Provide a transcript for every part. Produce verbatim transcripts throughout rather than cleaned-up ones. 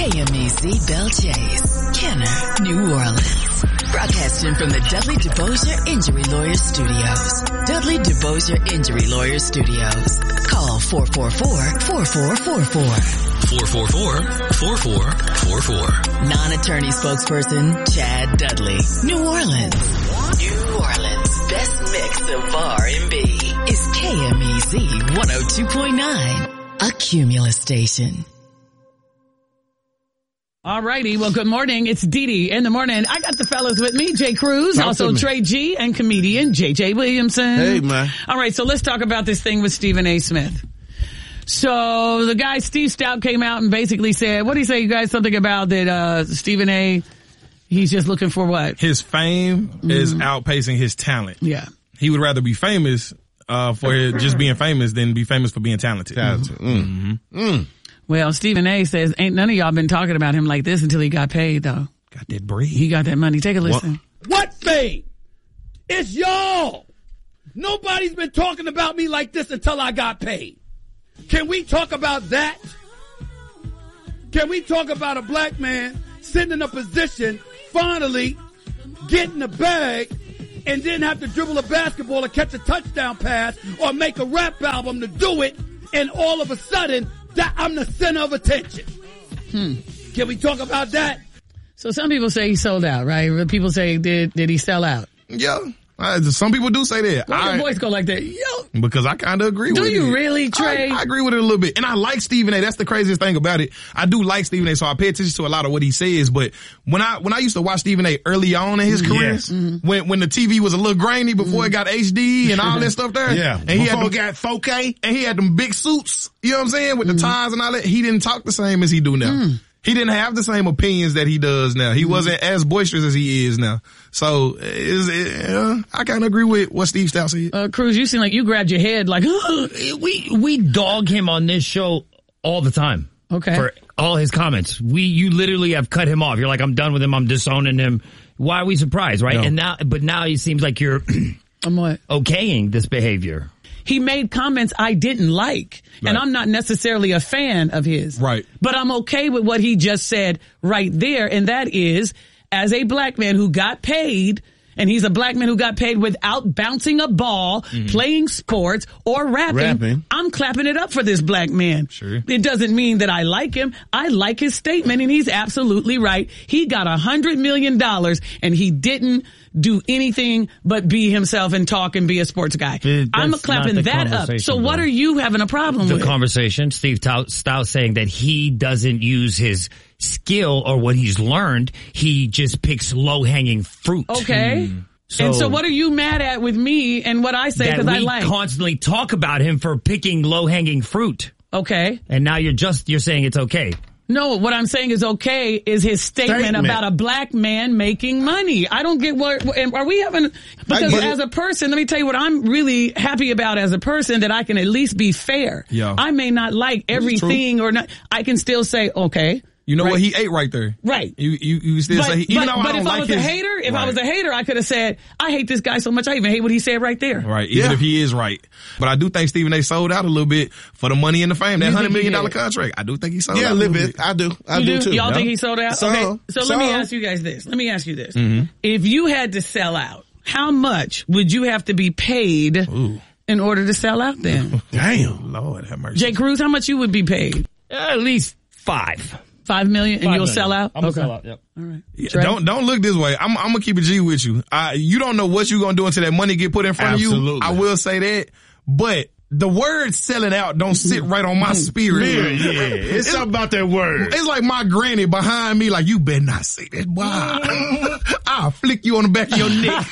K M E Z Belle Chase, Kenner, New Orleans. Broadcasting from the Dudley DeBosier Injury Lawyers Studios. Dudley DeBosier Injury Lawyers Studios. Call four four four, four four four four. four four four, four four four four. Non-attorney spokesperson Chad Dudley. New Orleans. New Orleans' best mix of R and B is K M E Z one oh two point nine, a Cumulus station. All righty. Well, good morning. It's Dee Dee in the morning. I got the fellas with me, Jay Cruz, Talk also Trey G, and comedian J J Williamson. Hey, man. All right. So let's talk about this thing with Stephen A. Smith. So the guy, Steve Stout, came out and basically said, what did he say, you guys? Something about that, uh, Stephen A., he's just looking for what? His fame mm-hmm. is outpacing his talent. Yeah. He would rather be famous, uh, for just being famous than be famous for being talented. Talented. Mm-hmm. Mm. Well, Stephen A. says, ain't none of y'all been talking about him like this until he got paid, though. Got that bread. He got that money. Take a listen. What, what fame? It's y'all. Nobody's been talking about me like this until I got paid. Can we talk about that? Can we talk about a black man sitting in a position, finally getting the bag, and didn't have to dribble a basketball or catch a touchdown pass or make a rap album to do it, and all of a sudden, that I'm the center of attention. Hmm. Can we talk about that? So some people say he sold out, right? People say, did did he sell out? Yeah. Uh, some people do say that. Why I, does your voice go like that? Yo. Because I kind of agree do with it. Do you really, Trey? I, I agree with it a little bit. And I like Stephen A. That's the craziest thing about it. I do like Stephen A., so I pay attention to a lot of what he says. But when I when I used to watch Stephen A. early on in his career, yes. mm-hmm. when when the T V was a little grainy before mm-hmm. it got H D and all that stuff there. Yeah. And he before had it got four K. And he had them big suits, you know what I'm saying, with mm-hmm. the ties and all that. He didn't talk the same as he do now. Mm. He didn't have the same opinions that he does now. He mm-hmm. wasn't as boisterous as he is now. So is it, uh, I kind of agree with what Steve Stout said. Uh, Cruz, you seem like you grabbed your head like, we we dog him on this show all the time. Okay. For all his comments. We you literally have cut him off. You're like, I'm done with him. I'm disowning him. Why are we surprised, right? No. And now, but now it seems like you're I'm what? okaying this behavior. He made comments I didn't like, right. And I'm not necessarily a fan of his. Right. But I'm okay with what he just said right there, and that is, as a black man who got paid, and he's a black man who got paid without bouncing a ball, mm-hmm. playing sports, or rapping, rapping, I'm clapping it up for this black man. Sure. It doesn't mean that I like him. I like his statement, and he's absolutely right. He got a hundred million dollars, and he didn't do anything but be himself and talk and be a sports guy. It, I'm clapping that up. So what are you having a problem the with? The conversation, Steve Stout saying that he doesn't use his skill or what he's learned. He just picks low-hanging fruit. Okay. Mm. So, and so what are you mad at with me and what I say because I like? We constantly talk about him for picking low-hanging fruit. Okay. And now you're just, you're saying it's okay. No, what I'm saying is okay is his statement, statement about a black man making money. I don't get what, are we having, because as a person, let me tell you what I'm really happy about as a person, that I can at least be fair. Yeah. I may not like everything or not. I can still say, okay. You know right. what? He ate right there. Right. You you, you still but, say, he, even but, though I but don't if like I was his, a hater, if right. I was a hater, I could have said, I hate this guy so much, I even hate what he said right there. Right. Even yeah. if he is right. But I do think Stephen A. sold out a little bit for the money and the fame. That you hundred million dollar contract. I do think he sold yeah, out a little bit. bit. I do. I you do, do too. Y'all yeah. think he sold out? So, okay. So, so let me ask you guys this. Let me ask you this. Mm-hmm. If you had to sell out, how much would you have to be paid Ooh. in order to sell out then? Damn. Lord have mercy. Jay Cruz, how much you would be paid? Uh, at least five. Five million, and Five you'll million. sell out? I'm okay. gonna sell out, yep. All right. Yeah, don't don't look this way. I'm I'm gonna keep it G with you. Uh, you don't know what you're gonna do until that money get put in front Absolutely. of you. I will say that, but the word selling out don't sit right on my spirit. Yeah, yeah. It's, it's something about that word. It's like my granny behind me, like, you better not say that. Wow. I'll flick you on the back of your neck.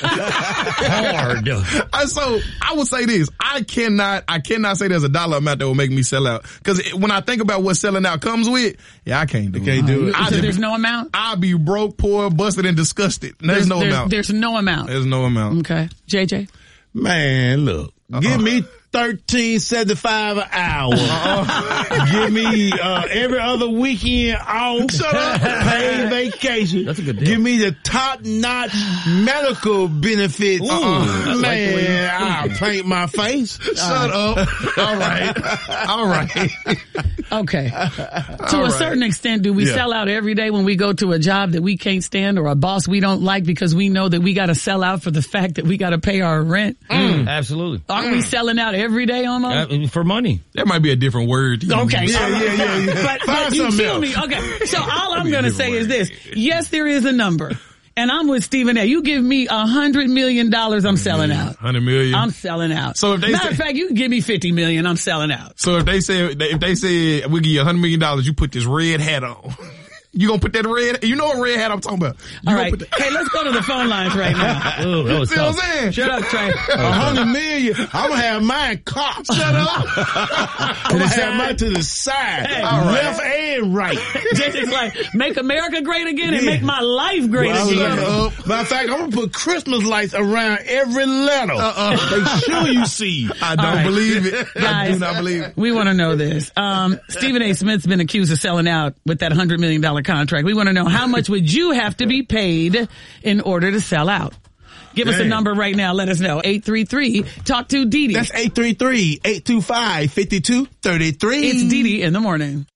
Hard. Uh, so I would say this. I cannot, I cannot say there's a dollar amount that will make me sell out. Cause when I think about what selling out comes with, yeah, I can't do you it. Can't do it. So there's no amount? I'll be broke, poor, busted, and disgusted. There's, There's no there's, amount. There's no amount. There's no amount. Okay. J J? Man, look. Uh-uh. Give me thirteen seventy-five an hour. Uh-uh. Give me uh, every other weekend off. Shut up. Paid vacation. That's a good deal. Give me the top-notch medical benefits. Uh-uh. Man, I'll paint my face. Shut up. All right. All right. Okay. To All a right. certain extent, do we Yeah. sell out every day when we go to a job that we can't stand or a boss we don't like because we know that we got to sell out for the fact that we got to pay our rent? Mm. Absolutely. Aren't we selling out every day almost? Uh, for money. That might be a different word. Okay. Yeah, yeah, yeah, yeah. But, Find but you something feel else. me? Okay. So all I'm be a going to different say is word. this. Yes, there is a number. And I'm with Stephen A. You give me a hundred million dollars, I'm selling out. Hundred million. I'm selling out. So if they Matter say- of fact, you can give me fifty million, I'm selling out. So if they say if they say we'll give you a hundred million dollars, you put this red hat on. You gonna put that red? You know what red hat I'm talking about. You All gonna right. put that- Hey, let's go to the phone lines right now. Ooh, that was See what I'm tough. saying? Shut up, Trey. A hundred million. I'm gonna have mine cocked. Shut up. I'm gonna have mine to the side, Hey. left and right. Just it's like, make America great again and make my life great Well, again. uh, matter of fact, I'm gonna put Christmas lights around every letter. Uh-uh. Make sure you see. I don't right. believe it. I Guys, do not believe it. we want to know this. Um, Stephen A. Smith's been accused of selling out with that one hundred million dollars contract. We want to know how much would you have to be paid in order to sell out? Give us a Damn. number right now. Let us know. eight three three talk to Dee Dee. That's eight three three, eight two five, five two three three. It's Dee Dee in the morning.